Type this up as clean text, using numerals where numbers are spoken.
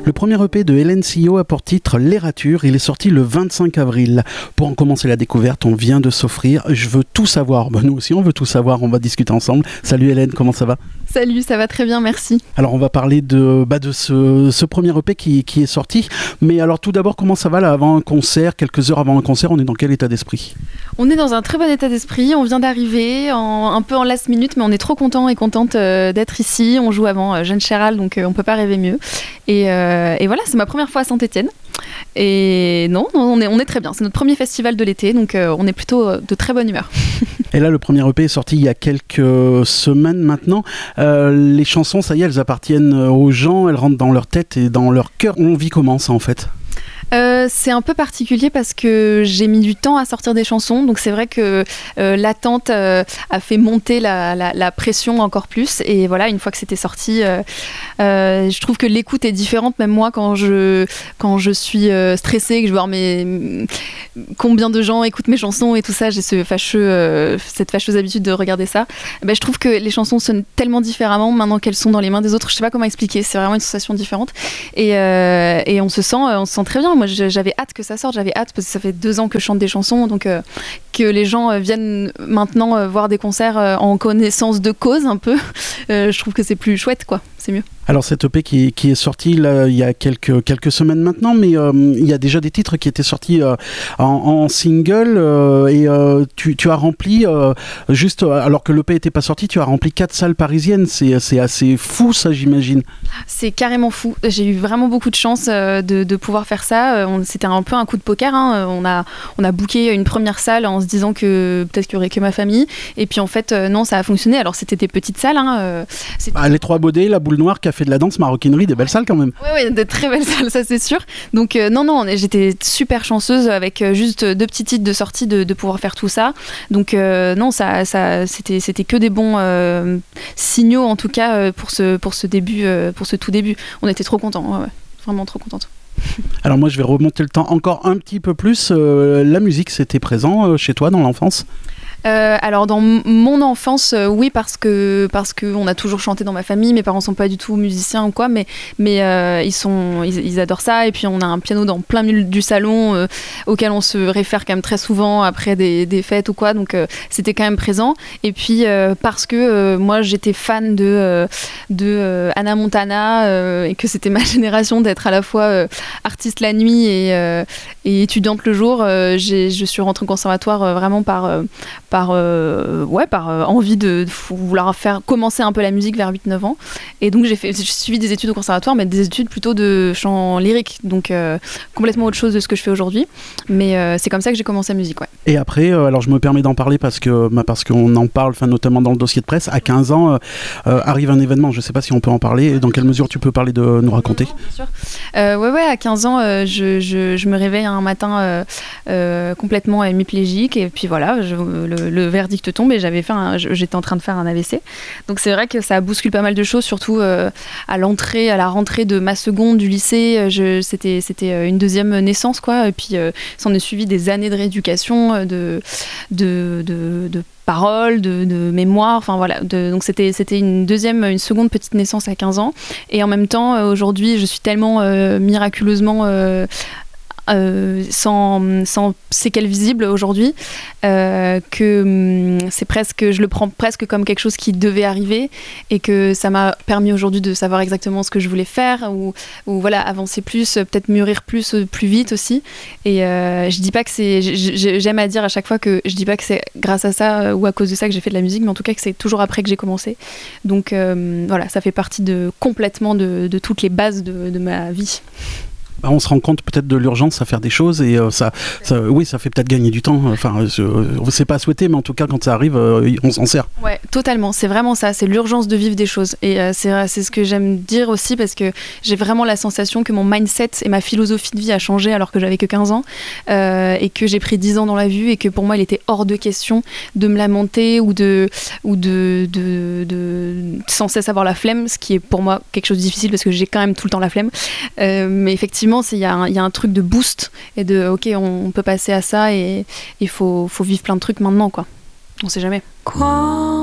Le premier EP de Hélène Sillot a pour titre L'Errature. Il est sorti le 25 avril. Pour en commencer la découverte, on vient de s'offrir Je veux tout savoir. Ben, nous aussi, on veut tout savoir. On va discuter ensemble. Salut Hélène, comment ça va ? Salut, ça va très bien, merci. Alors, on va parler de ce premier EP qui est sorti. Mais alors, tout d'abord, comment ça va là avant un concert, quelques heures avant un concert, on est dans quel état d'esprit ? On est dans un très bon état d'esprit. On vient d'arriver, un peu en last minute, mais on est trop contents et contente d'être ici. On joue avant Jeanne Chéral, donc on peut pas rêver mieux. Et voilà, c'est ma première fois à Saint-Étienne. Et non, on est très bien. C'est notre premier festival de l'été, donc on est plutôt de très bonne humeur. Et là, le premier EP est sorti il y a quelques semaines maintenant. Les chansons, ça y est, elles appartiennent aux gens, elles rentrent dans leur tête et dans leur cœur. On vit comment ça en fait ? C'est un peu particulier parce que j'ai mis du temps à sortir des chansons, donc c'est vrai que l'attente a fait monter la pression encore plus, et voilà, une fois que c'était sorti, je trouve que l'écoute est différente, même moi quand je suis stressée, que je vois combien de gens écoutent mes chansons et tout ça, j'ai cette fâcheuse habitude de regarder ça. Je trouve que les chansons sonnent tellement différemment maintenant qu'elles sont dans les mains des autres, je sais pas comment expliquer, c'est vraiment une sensation différente, et on se sent très bien. Moi, j'avais hâte que ça sorte, j'avais hâte parce que ça fait 2 ans que je chante des chansons, donc que les gens viennent maintenant voir des concerts en connaissance de cause un peu, je trouve que c'est plus chouette, quoi, c'est mieux. Alors cet EP qui est sorti là, il y a quelques semaines maintenant, mais il y a déjà des titres qui étaient sortis en single et tu as rempli, juste alors que l'EP n'était pas sorti, tu as rempli 4 salles parisiennes, c'est assez fou ça, j'imagine. C'est carrément fou, j'ai eu vraiment beaucoup de chance de pouvoir faire ça, c'était un peu un coup de poker, hein. On a booké une première salle en se disant que peut-être qu'il n'y aurait que ma famille, et puis en fait non, ça a fonctionné. Alors c'était des petites salles, hein, les Trois Baudets, la Boule Noire, Café de la Danse, Maroquinerie, des belles salles quand même. Oui, des très belles salles, ça c'est sûr. Donc j'étais super chanceuse avec juste 2 petits titres de sortie de pouvoir faire tout ça. Donc non, ça c'était que des bons signaux en tout cas pour ce début, pour ce tout début. On était trop contents, ouais, vraiment trop contente. Alors moi je vais remonter le temps encore un petit peu plus. La musique, c'était présent chez toi dans l'enfance ? Alors dans mon enfance, oui, parce que on a toujours chanté dans ma famille. Mes parents sont pas du tout musiciens ou quoi, mais ils adorent ça. Et puis on a un piano dans plein milieu du salon auquel on se réfère quand même très souvent après des fêtes ou quoi. Donc c'était quand même présent. Et puis parce que moi j'étais fan de Hannah Montana et que c'était ma génération d'être à la fois artiste la nuit et étudiante le jour. Je suis rentrée au conservatoire vraiment par envie de vouloir commencer un peu la musique vers 8-9 ans. Et donc j'ai suivi des études au conservatoire, mais des études plutôt de chant lyrique, donc complètement autre chose de ce que je fais aujourd'hui. Mais c'est comme ça que j'ai commencé la musique, ouais. Et après, alors je me permets d'en parler parce qu'on en parle, notamment dans le dossier de presse. À 15 ans, arrive un événement, je ne sais pas si on peut en parler, dans quelle mesure tu peux parler de nous raconter. Bien sûr. Ouais, à 15 ans, je me réveille un matin complètement hémiplégique, et puis voilà, le verdict tombe et j'étais en train de faire un AVC. Donc c'est vrai que ça bouscule pas mal de choses, surtout à la rentrée de ma seconde du lycée. C'était une deuxième naissance, quoi. Et puis s'en est suivi des années de rééducation, de paroles, de mémoire, enfin voilà. Donc c'était une seconde petite naissance à 15 ans. Et en même temps, aujourd'hui, je suis tellement miraculeusement sans séquelles visibles aujourd'hui, que je le prends presque comme quelque chose qui devait arriver, et que ça m'a permis aujourd'hui de savoir exactement ce que je voulais faire, ou voilà, avancer plus, peut-être mûrir plus vite aussi. Et je dis pas que j'aime à dire à chaque fois que je dis pas que c'est grâce à ça ou à cause de ça que j'ai fait de la musique, mais en tout cas que c'est toujours après que j'ai commencé. Donc voilà, ça fait partie complètement de toutes les bases de ma vie. On se rend compte peut-être de l'urgence à faire des choses, et ça fait peut-être gagner du temps. Enfin, c'est pas souhaité, mais en tout cas quand ça arrive, on s'en sert. Ouais, totalement. C'est vraiment ça. C'est l'urgence de vivre des choses. Et c'est ce que j'aime dire aussi, parce que j'ai vraiment la sensation que mon mindset et ma philosophie de vie a changé alors que j'avais que 15 ans, et que j'ai pris 10 ans dans la vue, et que pour moi il était hors de question de me lamenter ou de sans cesse avoir la flemme, ce qui est pour moi quelque chose de difficile parce que j'ai quand même tout le temps la flemme. Mais effectivement, il y a un truc de boost et de ok, on peut passer à ça, et il faut vivre plein de trucs maintenant, quoi. On sait jamais.